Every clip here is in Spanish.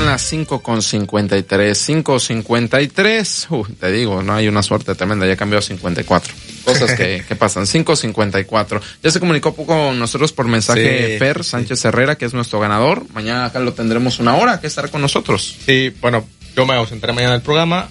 Son las 5:53. Te digo, no hay una suerte tremenda, ya cambió a 54. Cosas que pasan. 5:54. Ya se comunicó con nosotros por mensaje Fer Sánchez Herrera, que es nuestro ganador. Mañana acá lo tendremos una hora, que estará con nosotros. Sí, bueno, yo me ausentaré mañana del programa.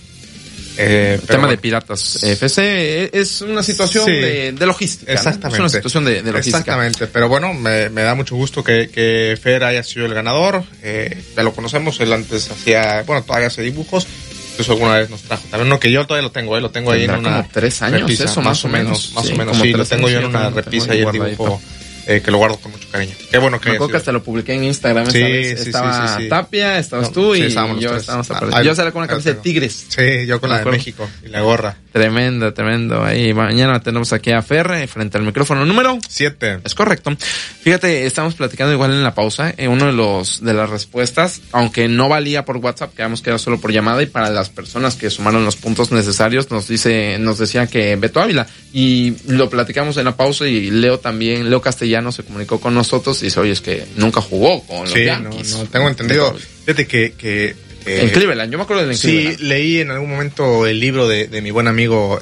El tema de Piratas FC es una situación de logística. Exactamente. ¿no? Es una situación de logística. Exactamente, pero bueno, me da mucho gusto que Fer haya sido el ganador. Ya lo conocemos, él antes todavía hace dibujos. Incluso alguna vez nos trajo también uno que yo todavía lo tengo ahí en una como 3 años, repisa, eso más o menos. Sí, lo tengo yo en una repisa y el dibujo que lo guardo con mucho cariño. Qué bueno que... Me acuerdo que hasta lo publiqué en Instagram. Sí, estaba sí. Tapia, estabas tú y yo estábamos apareciendo. Yo salí con una camisa de Tigres. Sí, yo con la de México y la gorra. Tremendo. Ahí mañana tenemos aquí a Fer frente al micrófono número 7. Es correcto. Fíjate, estamos platicando igual en la pausa, uno de las respuestas, aunque no valía por WhatsApp, que habíamos quedado solo por llamada, y para las personas que sumaron los puntos necesarios, nos decía que Beto Ávila, y lo platicamos en la pausa, y Leo Castellano se comunicó con nosotros y dice, oye, es que nunca jugó con los Yankees. No tengo entendido. Fíjate que en Cleveland, yo me acuerdo de Cleveland. Sí, leí en algún momento el libro de mi buen amigo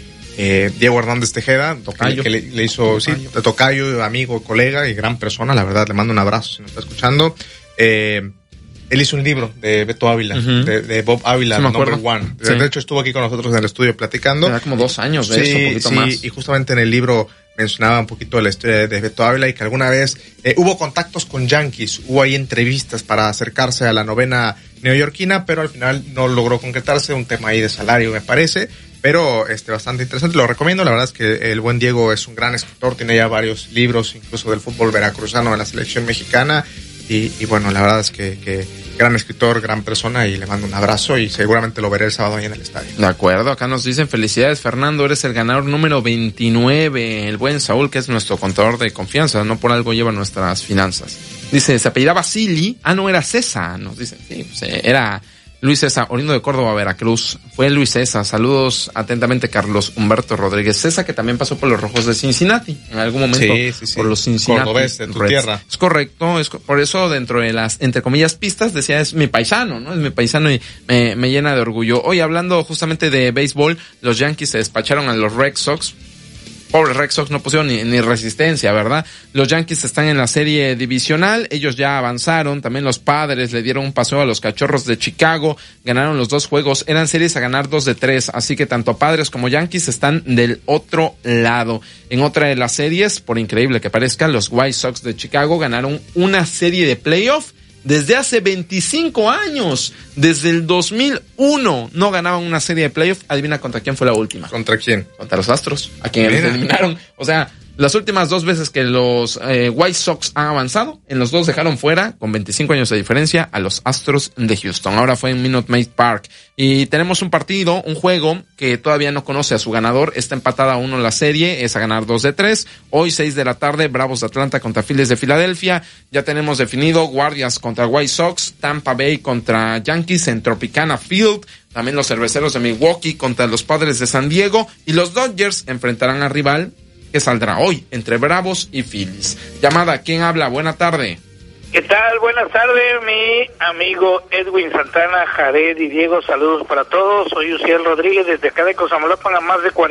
Diego Hernández Tejeda, que le hizo, de tocayo, amigo, colega y gran persona, la verdad, le mando un abrazo si nos está escuchando. Él hizo un libro de Beto Ávila, de Bob Ávila, Number One. Sí. De hecho, estuvo aquí con nosotros en el estudio platicando. Era como 2 años de eso, un poquito más. Y justamente en el libro mencionaba un poquito la historia de Beto Ávila y que alguna vez hubo contactos con Yankees, hubo ahí entrevistas para acercarse a la novena neoyorquina, pero al final no logró concretarse, un tema ahí de salario me parece, pero bastante interesante, lo recomiendo. La verdad es que el buen Diego es un gran escritor, tiene ya varios libros, incluso del fútbol veracruzano de la selección mexicana, y bueno, la verdad es que gran escritor, gran persona, y le mando un abrazo y seguramente lo veré el sábado ahí en el estadio. De acuerdo, acá nos dicen felicidades Fernando, eres el ganador número 29, el buen Saúl, que es nuestro contador de confianza, no por algo lleva nuestras finanzas. Dice, se apellidaba Silly, no era César, nos dicen, sí, era Luis César, oriundo de Córdoba, Veracruz. Fue Luis César. Saludos atentamente, Carlos Humberto Rodríguez César, que también pasó por los Rojos de Cincinnati en algún momento. Sí. Por los Cincinnati Cordobés, de tu Reds. tierra. Es correcto. Por eso, dentro de las, entre comillas, pistas, decía, es mi paisano, ¿no? Es mi paisano y me llena de orgullo. Hoy, hablando justamente de béisbol, los Yankees se despacharon a los Red Sox. Pobres Red Sox no pusieron ni resistencia, ¿verdad? Los Yankees están en la serie divisional, ellos ya avanzaron, también los Padres le dieron un paseo a los Cachorros de Chicago, ganaron los 2 juegos, eran series a ganar 2 de 3, así que tanto Padres como Yankees están del otro lado. En otra de las series, por increíble que parezca, los White Sox de Chicago ganaron una serie de playoff desde hace 25 años, desde el 2001 no ganaban una serie de playoff. Adivina contra quién fue la última. ¿Contra quién? Contra los Astros, a quienes les eliminaron. O sea, las últimas 2 veces que los White Sox han avanzado, en los 2 dejaron fuera, con 25 años de diferencia, a los Astros de Houston. Ahora fue en Minute Maid Park. Y tenemos un juego que todavía no conoce a su ganador. Está empatada a 1 la serie, es a ganar 2 de 3. Hoy 6 de la tarde, Bravos de Atlanta contra Phillies de Filadelfia. Ya tenemos definido Guardians contra White Sox, Tampa Bay contra Yankees en Tropicana Field. También los Cerveceros de Milwaukee contra los Padres de San Diego. Y los Dodgers enfrentarán al rival que saldrá hoy entre Bravos y Phillies. Llamada, ¿quién habla? Buena tarde. ¿Qué tal? Buenas tardes, mi amigo Edwin Santana, Jared y Diego. Saludos para todos. Soy Uciel Rodríguez desde acá de Cosamaloapan, a más de 40